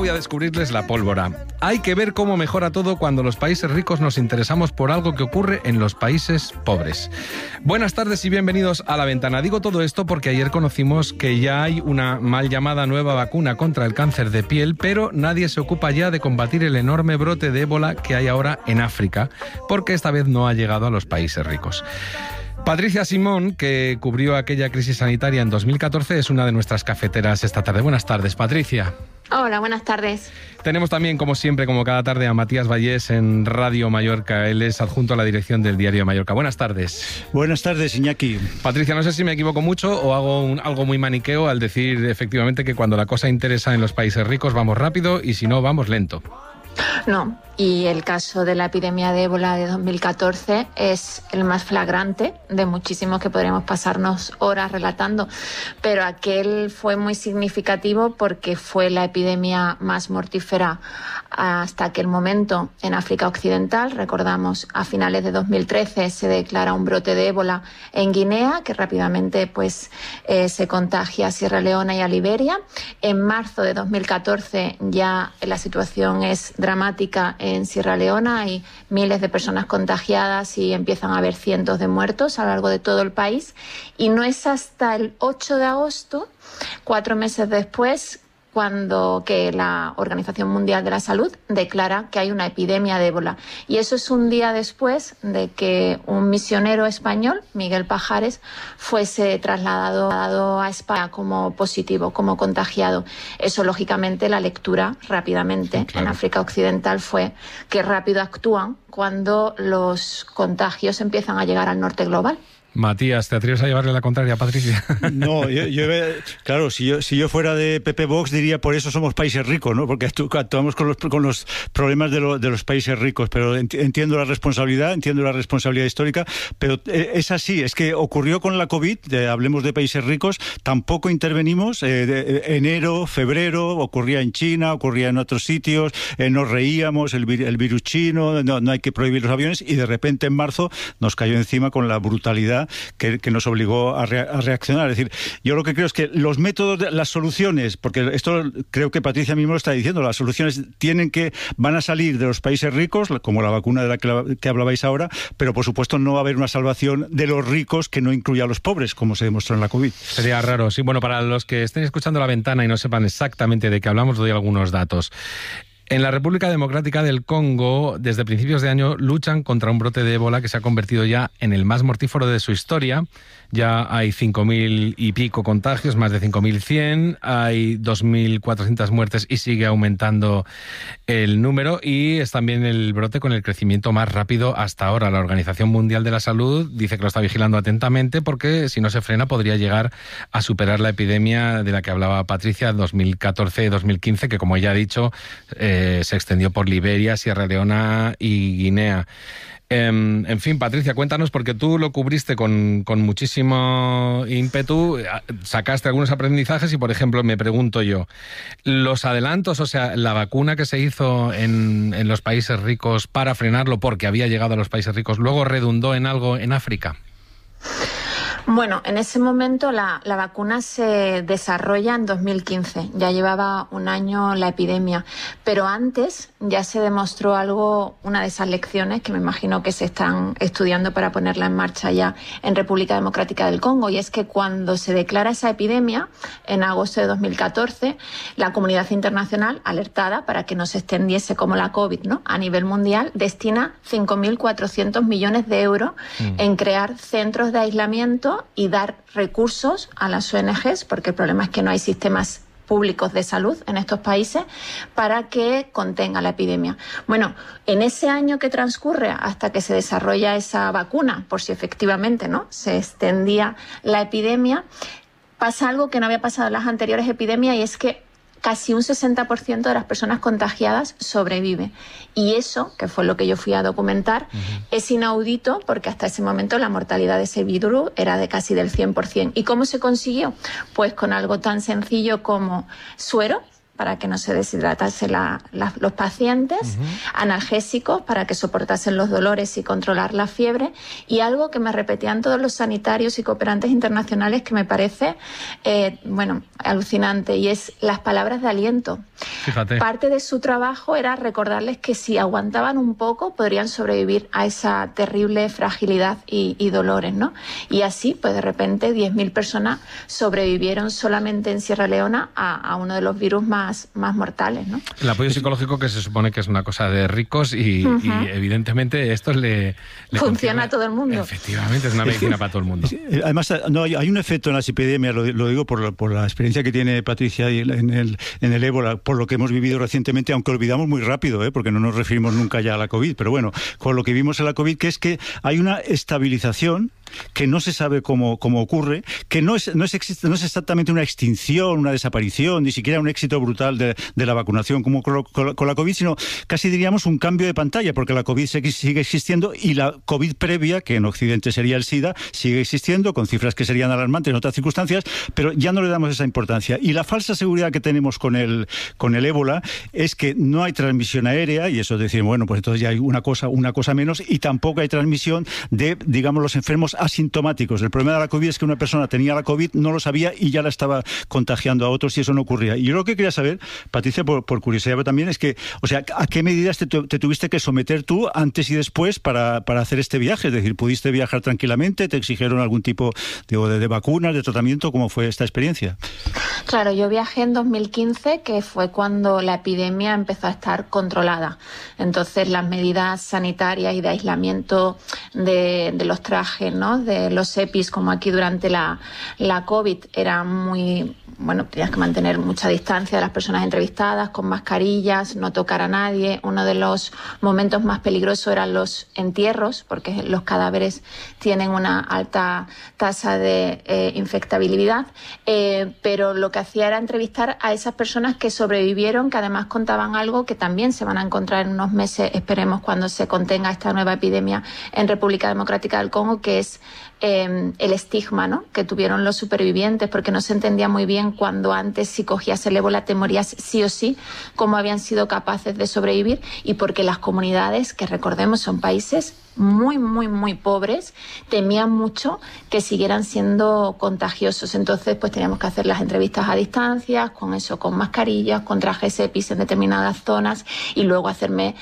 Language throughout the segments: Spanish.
voy a descubrirles la pólvora. Hay que ver cómo mejora todo cuando los países ricos nos interesamos por algo que ocurre en los países pobres. Buenas tardes y bienvenidos a La Ventana. Digo todo esto porque ayer conocimos que ya hay una mal llamada nueva vacuna contra el cáncer de piel, pero nadie se ocupa ya de combatir el enorme brote de ébola que hay ahora en África, porque esta vez no ha llegado a los países ricos. Patricia Simón, que cubrió aquella crisis sanitaria en 2014, es una de nuestras cafeteras esta tarde. Buenas tardes, Patricia. Hola, buenas tardes. Tenemos también, como siempre, como cada tarde, a Matías Vallés en Radio Mallorca. Él es adjunto a la dirección del Diario de Mallorca. Buenas tardes. Buenas tardes, Iñaki. Patricia, no sé si me equivoco mucho o hago algo muy maniqueo al decir efectivamente que cuando la cosa interesa en los países ricos vamos rápido y si no, vamos lento. No, y el caso de la epidemia de ébola de 2014 es el más flagrante de muchísimos que podríamos pasarnos horas relatando, pero aquel fue muy significativo porque fue la epidemia más mortífera hasta aquel momento en África Occidental. Recordamos, a finales de 2013 se declara un brote de ébola en Guinea, que rápidamente se contagia a Sierra Leona y a Liberia. En marzo de 2014 ya la situación es dramática en Sierra Leona, hay miles de personas contagiadas y empiezan a haber cientos de muertos a lo largo de todo el país. Y no es hasta el 8 de agosto, 4 meses después, cuando que la Organización Mundial de la Salud declara que hay una epidemia de ébola. Y eso es un día después de que un misionero español, Miguel Pajares, fuese trasladado a España como positivo, como contagiado. Eso, lógicamente, la lectura rápidamente en África Occidental fue que rápido actúan cuando los contagios empiezan a llegar al norte global. Matías, ¿te atreves a llevarle la contraria a Patricia? No, claro, si yo fuera de Pepe Vox diría por eso somos países ricos, ¿no? Porque actuamos con los problemas de los países ricos, pero entiendo la responsabilidad histórica, pero es así, es que ocurrió con la COVID, hablemos de países ricos, tampoco intervenimos, enero, febrero, ocurría en China, ocurría en otros sitios, nos reíamos, el virus chino, no hay que prohibir los aviones, y de repente en marzo nos cayó encima con la brutalidad que nos obligó a reaccionar. Es decir, yo lo que creo es que los métodos, las soluciones, porque esto creo que Patricia mismo lo está diciendo, las soluciones van a salir de los países ricos, como la vacuna de la que hablabais ahora, pero por supuesto no va a haber una salvación de los ricos que no incluya a los pobres, como se demostró en la COVID. Sería raro, sí. Bueno, para los que estén escuchando La Ventana y no sepan exactamente de qué hablamos, doy algunos datos. En la República Democrática del Congo, desde principios de año, luchan contra un brote de ébola que se ha convertido ya en el más mortífero de su historia. Ya hay 5.000 y pico contagios, más de 5.100, hay 2.400 muertes y sigue aumentando el número, y es también el brote con el crecimiento más rápido hasta ahora. La Organización Mundial de la Salud dice que lo está vigilando atentamente porque si no se frena podría llegar a superar la epidemia de la que hablaba Patricia, 2014-2015, que como ya ha dicho se extendió por Liberia, Sierra Leona y Guinea. En fin, Patricia, cuéntanos, porque tú lo cubriste con muchísimo ímpetu, sacaste algunos aprendizajes y, por ejemplo, me pregunto yo, los adelantos, o sea, la vacuna que se hizo en los países ricos para frenarlo porque había llegado a los países ricos, ¿luego redundó en algo en África? Bueno, en ese momento la vacuna se desarrolla en 2015, ya llevaba un año la epidemia, pero antes ya se demostró una de esas lecciones que me imagino que se están estudiando para ponerla en marcha ya en República Democrática del Congo, y es que cuando se declara esa epidemia, en agosto de 2014, la comunidad internacional, alertada para que no se extendiese como la COVID, ¿no?, a nivel mundial, destina 5.400 millones de euros en crear centros de aislamiento y dar recursos a las ONGs, porque el problema es que no hay sistemas públicos de salud en estos países para que contenga la epidemia. Bueno, en ese año que transcurre hasta que se desarrolla esa vacuna, por si efectivamente, ¿no?, se extendía la epidemia, pasa algo que no había pasado en las anteriores epidemias, y es que casi un 60% de las personas contagiadas sobrevive. Y eso, que fue lo que yo fui a documentar, es inaudito, porque hasta ese momento la mortalidad de ese virus era de casi del 100%. ¿Y cómo se consiguió? Pues con algo tan sencillo como suero, para que no se deshidratasen los pacientes, analgésicos para que soportasen los dolores y controlar la fiebre, y algo que me repetían todos los sanitarios y cooperantes internacionales que me parece alucinante, y es las palabras de aliento. Fíjate. Parte de su trabajo era recordarles que si aguantaban un poco podrían sobrevivir a esa terrible fragilidad y dolores, ¿no? Y así, pues de repente 10.000 personas sobrevivieron solamente en Sierra Leona a uno de los virus más mortales, ¿no? El apoyo psicológico, que se supone que es una cosa de ricos y evidentemente esto le funciona a todo el mundo. Efectivamente, es una medicina para todo el mundo. Además, no, hay un efecto en las epidemias, lo digo por la experiencia que tiene Patricia en el ébola, por lo que hemos vivido recientemente, aunque olvidamos muy rápido, porque no nos referimos nunca ya a la COVID, pero bueno, con lo que vimos en la COVID, que es que hay una estabilización que no se sabe cómo ocurre, que no es exactamente una extinción, una desaparición, ni siquiera un éxito brutal de la vacunación como con la COVID, sino casi diríamos un cambio de pantalla, porque la COVID sigue existiendo y la COVID previa, que en Occidente sería el SIDA, sigue existiendo con cifras que serían alarmantes en otras circunstancias, pero ya no le damos esa importancia. Y la falsa seguridad que tenemos con el ébola es que no hay transmisión aérea, y eso es decir, bueno, pues entonces ya hay una cosa menos, y tampoco hay transmisión de, digamos, los enfermos asintomáticos. El problema de la COVID es que una persona tenía la COVID, no lo sabía y ya la estaba contagiando a otros, y eso no ocurría. Y yo lo que quería saber, Patricia, por curiosidad también, es que, o sea, ¿a qué medidas te tuviste que someter tú antes y después para hacer este viaje? Es decir, ¿pudiste viajar tranquilamente? ¿Te exigieron algún tipo de vacunas, de tratamiento? ¿Cómo fue esta experiencia? Claro, yo viajé en 2015, que fue cuando la epidemia empezó a estar controlada. Entonces, las medidas sanitarias y de aislamiento de los trajes, ¿no?, de los EPIs, como aquí durante la COVID, eran muy... Bueno, tenías que mantener mucha distancia de las personas entrevistadas, con mascarillas, no tocar a nadie. Uno de los momentos más peligrosos eran los entierros, porque los cadáveres tienen una alta tasa de infectabilidad. Pero lo que hacía era entrevistar a esas personas que sobrevivieron, que además contaban algo que también se van a encontrar en unos meses, esperemos, cuando se contenga esta nueva epidemia en República Democrática del Congo, que es el estigma, ¿no?, que tuvieron los supervivientes, porque no se entendía muy bien cuando antes, si cogías el ébola, te morías sí o sí, cómo habían sido capaces de sobrevivir, y porque las comunidades, que recordemos son países muy, muy, muy pobres, temían mucho que siguieran siendo contagiosos. Entonces, pues teníamos que hacer las entrevistas a distancia, con mascarillas, con trajes EPIs en determinadas zonas, y luego hacerme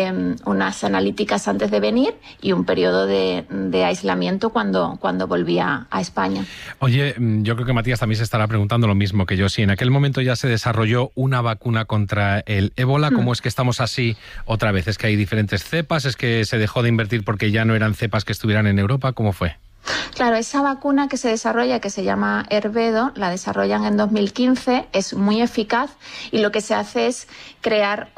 unas analíticas antes de venir y un periodo de aislamiento cuando volvía a España. Oye, yo creo que Matías también se estará preguntando lo mismo que yo. Si en aquel momento ya se desarrolló una vacuna contra el ébola, ¿cómo es que estamos así otra vez? ¿Es que hay diferentes cepas? ¿Es que se dejó de invertir porque ya no eran cepas que estuvieran en Europa? ¿Cómo fue? Claro, esa vacuna que se desarrolla, que se llama Ervedo, la desarrollan en 2015, es muy eficaz, y lo que se hace es crear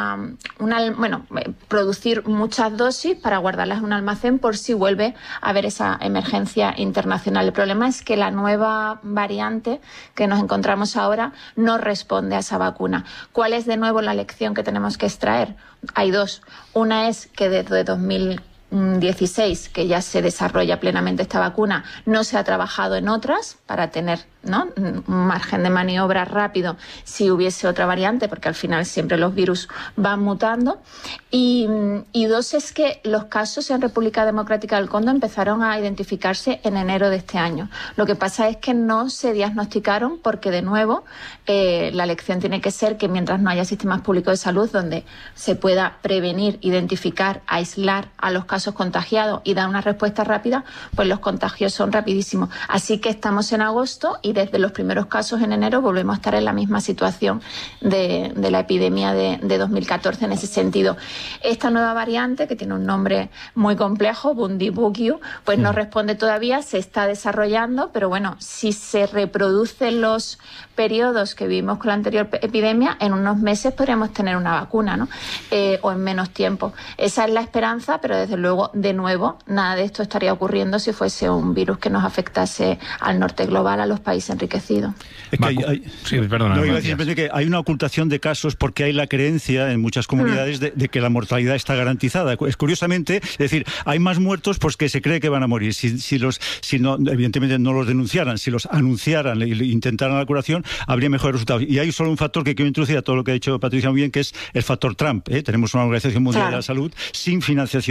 producir muchas dosis para guardarlas en un almacén por si vuelve a haber esa emergencia internacional. El problema es que la nueva variante que nos encontramos ahora no responde a esa vacuna. ¿Cuál es de nuevo la lección que tenemos que extraer? Hay dos. Una es que desde 2016, que ya se desarrolla plenamente esta vacuna, no se ha trabajado en otras para tener, ¿no?, un margen de maniobra rápido si hubiese otra variante, porque al final siempre los virus van mutando. Y dos es que los casos en República Democrática del Congo empezaron a identificarse en enero de este año. Lo que pasa es que no se diagnosticaron porque, de nuevo, la lección tiene que ser que mientras no haya sistemas públicos de salud donde se pueda prevenir, identificar, aislar a los casos contagiados y dar una respuesta rápida, pues los contagios son rapidísimos. Así que estamos en agosto y desde los primeros casos en enero volvemos a estar en la misma situación de la epidemia de 2014 en ese sentido. Esta nueva variante, que tiene un nombre muy complejo, Bundibugyo, pues no responde todavía, se está desarrollando, pero bueno, si se reproducen los periodos que vivimos con la anterior epidemia, en unos meses podríamos tener una vacuna, ¿no? O en menos tiempo. Esa es la esperanza, pero desde luego, de nuevo, nada de esto estaría ocurriendo si fuese un virus que nos afectase al norte global, a los países enriquecidos. Es que sí, perdona. No, iba a decir que hay una ocultación de casos porque hay la creencia en muchas comunidades de que la mortalidad está garantizada. Es curiosamente, es decir, hay más muertos pues que se cree que van a morir. Si no, evidentemente no los denunciaran, si los anunciaran e intentaran la curación, habría mejores resultados. Y hay solo un factor que quiero introducir a todo lo que ha dicho Patricia muy bien, que es el factor Trump. Tenemos una Organización Mundial de la Salud sin financiación de Estados Unidos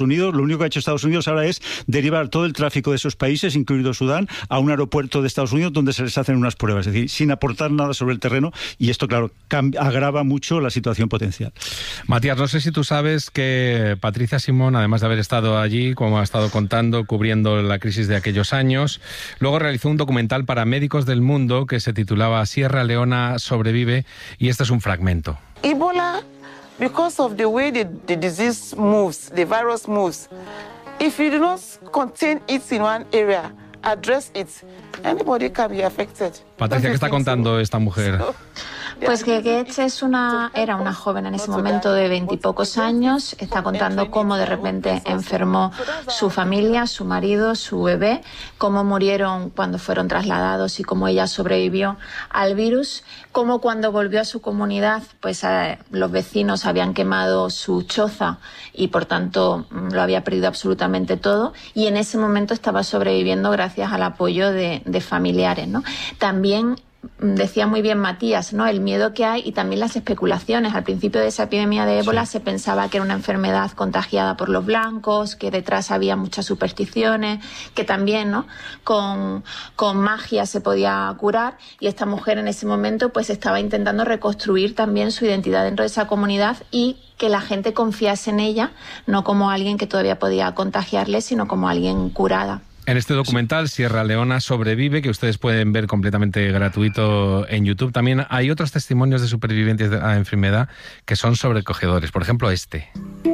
Unidos. Lo único que ha hecho Estados Unidos ahora es derivar todo el tráfico de esos países, incluido Sudán, a un aeropuerto de Estados Unidos donde se les hacen unas pruebas, es decir, sin aportar nada sobre el terreno, y esto, claro, agrava mucho la situación potencial. Matías, no sé si tú sabes que Patricia Simón, además de haber estado allí, como ha estado contando, cubriendo la crisis de aquellos años, luego realizó un documental para Médicos del Mundo que se titulaba Sierra Leona sobrevive, y este es un fragmento. Ebola, because of the way the disease moves, the virus moves, if you do not contain it in one area, address it, anybody can be affected. Patricia, ¿qué está contando esta mujer? Pues que Goetz era una joven en ese momento de 20 y pocos años. Está contando cómo de repente enfermó su familia, su marido, su bebé, cómo murieron cuando fueron trasladados y cómo ella sobrevivió al virus, cómo cuando volvió a su comunidad, pues los vecinos habían quemado su choza y por tanto lo había perdido absolutamente todo, y en ese momento estaba sobreviviendo gracias al apoyo de familiares, ¿no? También decía muy bien Matías, ¿no?, el miedo que hay y también las especulaciones. Al principio de esa epidemia de ébola se pensaba que era una enfermedad contagiada por los blancos, que detrás había muchas supersticiones, que también, ¿no?, con magia se podía curar, y esta mujer en ese momento pues estaba intentando reconstruir también su identidad dentro de esa comunidad y que la gente confiase en ella, no como alguien que todavía podía contagiarle, sino como alguien curada. En este documental, Sierra Leona sobrevive, que ustedes pueden ver completamente gratuito en YouTube, también hay otros testimonios de supervivientes de la enfermedad que son sobrecogedores. Por ejemplo, este.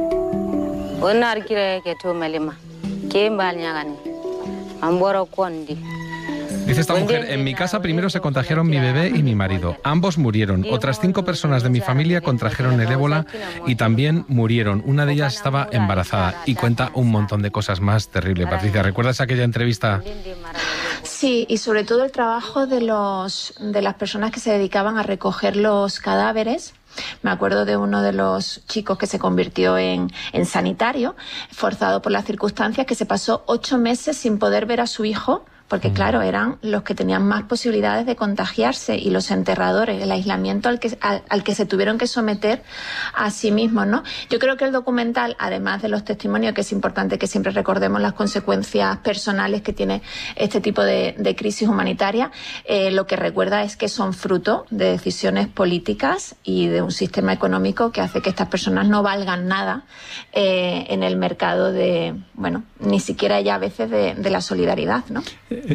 Dice esta mujer, en mi casa primero se contagiaron mi bebé y mi marido. Ambos murieron. Otras 5 personas de mi familia contrajeron el ébola y también murieron. Una de ellas estaba embarazada, y cuenta un montón de cosas más terribles. Patricia, ¿recuerdas aquella entrevista? Sí, y sobre todo el trabajo de las personas que se dedicaban a recoger los cadáveres. Me acuerdo de uno de los chicos que se convirtió en sanitario, forzado por las circunstancias, que se pasó 8 meses sin poder ver a su hijo, porque claro, eran los que tenían más posibilidades de contagiarse, y los enterradores, el aislamiento al que se tuvieron que someter a sí mismos, ¿no? Yo creo que el documental, además de los testimonios, que es importante que siempre recordemos las consecuencias personales que tiene este tipo de crisis humanitaria, lo que recuerda es que son fruto de decisiones políticas y de un sistema económico que hace que estas personas no valgan nada en el mercado ni siquiera ya a veces de la solidaridad, ¿no?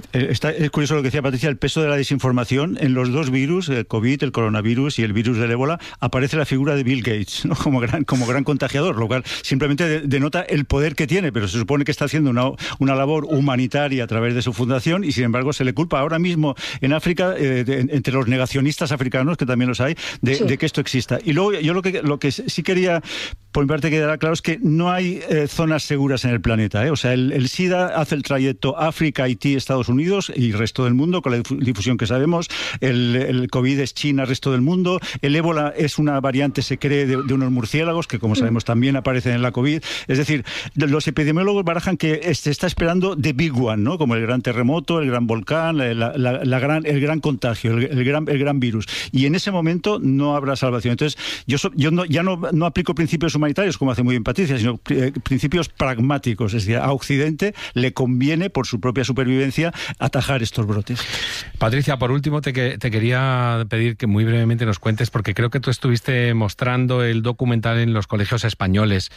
Es curioso lo que decía Patricia, el peso de la desinformación. En los 2 virus, el COVID, el coronavirus y el virus del ébola, aparece la figura de Bill Gates, ¿no?, como gran contagiador, lo cual simplemente denota el poder que tiene, pero se supone que está haciendo una labor humanitaria a través de su fundación, y sin embargo se le culpa ahora mismo en África, entre los negacionistas africanos, que también los hay, de que esto exista. Y luego yo lo que sí quería, por mi parte, quedar claro es que no hay zonas seguras en el planeta, ¿eh? O sea, el SIDA hace el trayecto África, Haití, Estados Unidos y resto del mundo, con la difusión que sabemos. El COVID es China, resto del mundo. El ébola es una variante, se cree, de unos murciélagos que, como sabemos, también aparecen en la COVID. Es decir, los epidemiólogos barajan que se está esperando the big one, ¿no?, como el gran terremoto, el gran volcán, el gran contagio, el gran virus. Y en ese momento no habrá salvación. Entonces, yo ya no aplico principios humanitarios, como hace muy bien Patricia, sino principios pragmáticos. Es decir, a Occidente le conviene, por su propia supervivencia, atajar estos brotes. Patricia, por último te quería pedir que muy brevemente nos cuentes, porque creo que tú estuviste mostrando el documental en los colegios españoles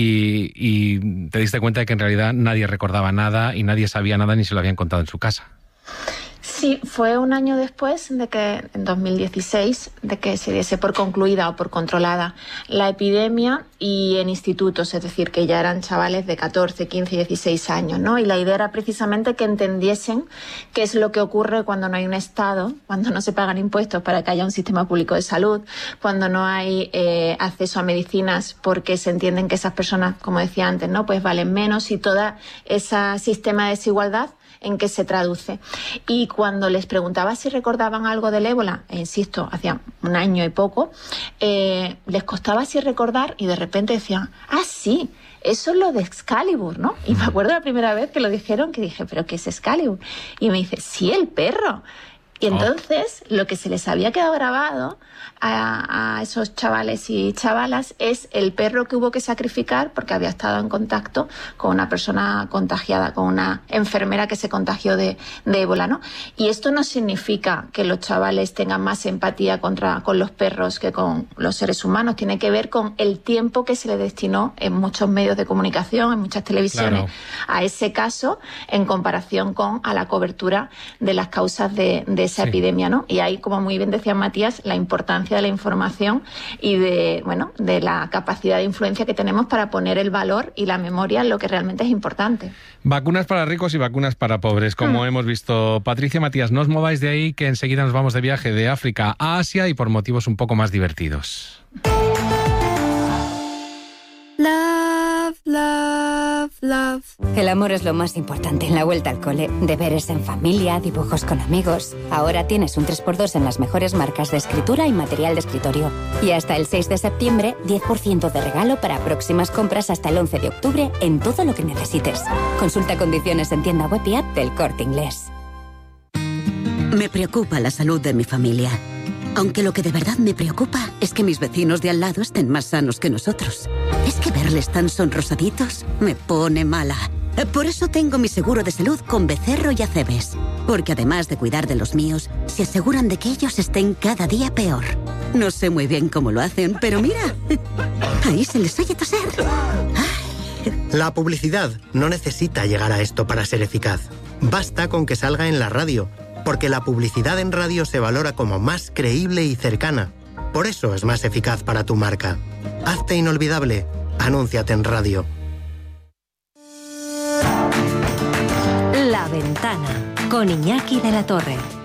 y te diste cuenta de que en realidad nadie recordaba nada y nadie sabía nada ni se lo habían contado en su casa. Sí, fue un año después de que, en 2016, de que se diese por concluida o por controlada la epidemia, y en institutos, es decir, que ya eran chavales de 14, 15, 16 años, ¿no? Y la idea era precisamente que entendiesen qué es lo que ocurre cuando no hay un Estado, cuando no se pagan impuestos para que haya un sistema público de salud, cuando no hay acceso a medicinas porque se entienden que esas personas, como decía antes, ¿no?, pues valen menos, y todo ese sistema de desigualdad en qué se traduce. Y cuando les preguntaba si recordaban algo del ébola, insisto, hacía un año y poco, les costaba así recordar, y de repente decían, sí, eso es lo de Excalibur, ¿no? Y me acuerdo la primera vez que lo dijeron, que dije, ¿pero qué es Excalibur? Y me dice, sí, el perro. Y entonces lo que se les había quedado grabado a esos chavales y chavalas es el perro que hubo que sacrificar porque había estado en contacto con una persona contagiada, con una enfermera que se contagió de ébola, ¿no? Y esto no significa que los chavales tengan más empatía con los perros que con los seres humanos. Tiene que ver con el tiempo que se le destinó en muchos medios de comunicación, en muchas televisiones, a ese caso en comparación con a la cobertura de las causas de esa epidemia, ¿no? Y ahí, como muy bien decía Matías, la importancia de la información y de la capacidad de influencia que tenemos para poner el valor y la memoria en lo que realmente es importante. Vacunas para ricos y vacunas para pobres, como hemos visto. Patricia, Matías, no os mováis de ahí, que enseguida nos vamos de viaje de África a Asia y por motivos un poco más divertidos. Love, love, love. El amor es lo más importante en la vuelta al cole. Deberes en familia, dibujos con amigos. Ahora tienes un 3x2 en las mejores marcas de escritura y material de escritorio. Y hasta el 6 de septiembre, 10% de regalo para próximas compras hasta el 11 de octubre en todo lo que necesites. Consulta condiciones en tienda web y app del Corte Inglés. Me preocupa la salud de mi familia. Aunque lo que de verdad me preocupa es que mis vecinos de al lado estén más sanos que nosotros. Es que verles tan sonrosaditos me pone mala. Por eso tengo mi seguro de salud con Becerro y Acebes. Porque además de cuidar de los míos, se aseguran de que ellos estén cada día peor. No sé muy bien cómo lo hacen, pero mira, ahí se les oye toser. Ay. La publicidad no necesita llegar a esto para ser eficaz. Basta con que salga en la radio. Porque la publicidad en radio se valora como más creíble y cercana. Por eso es más eficaz para tu marca. Hazte inolvidable. Anúnciate en radio. La Ventana, con Iñaki de la Torre.